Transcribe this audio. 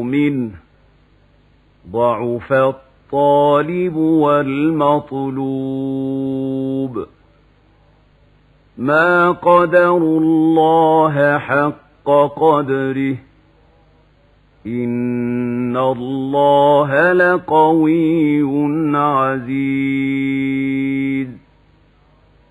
منه ضعف الطالب والمطلوب ما قدروا الله حق قدره إن الله لقوي عزيز